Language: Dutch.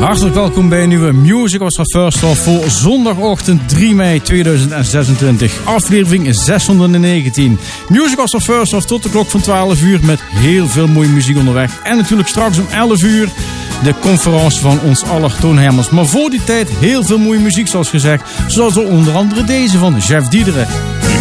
Hartelijk welkom bij een nieuwe Music Was the First Off voor zondagochtend 3 mei 2026. Aflevering 619. Music Was the First Off tot de klok van 12 uur met heel veel mooie muziek onderweg. En natuurlijk straks om 11 uur de conferentie van ons aller Toon Hermans. Maar voor die tijd heel veel mooie muziek zoals gezegd. Zoals onder andere deze van Jeff Diederen.